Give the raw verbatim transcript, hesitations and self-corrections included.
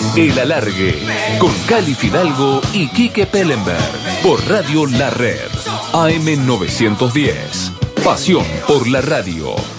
El Alargue, con Cali Fidalgo y Quique Pellenberg, por Radio La Red, A M novecientos diez. Pasión por la radio.